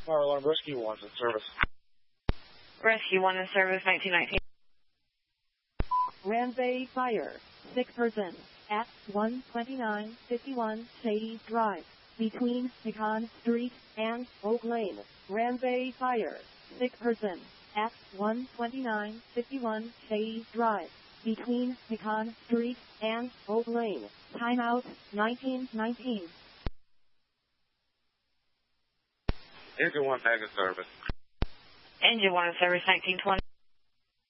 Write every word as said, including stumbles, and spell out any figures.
Fire alarm rescue one's in service. Rescue one in service, nineteen nineteen. Ranbay Fire, sick person, at one twenty-nine fifty-one Shady Drive, between Pecan Street and Oak Lane. Ranbay Fire, sick person, at one twenty-nine fifty-one Shady Drive, between Pecan Street and Oak Lane. Timeout, nineteen nineteen. Engine one back in service. Engine one in service, nineteen twenty.